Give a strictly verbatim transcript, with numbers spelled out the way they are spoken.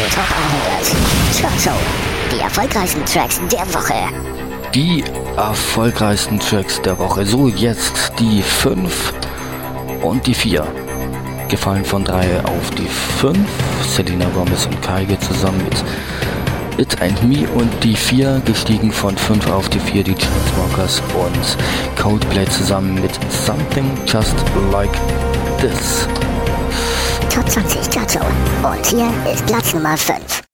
Top hundert. Chart Show. Die erfolgreichsten Tracks der Woche. Die erfolgreichsten Tracks der Woche. So, jetzt die fünf und die vier. Gefallen von drei auf die fünf. Selena Gomez und Kygo zusammen mit It and Me. Und die vier gestiegen von fünf auf die vier. Die Chainsmokers und Coldplay zusammen mit Something Just Like This. Top zwanzig Chart Show. Und hier ist Platz Nummer fünf.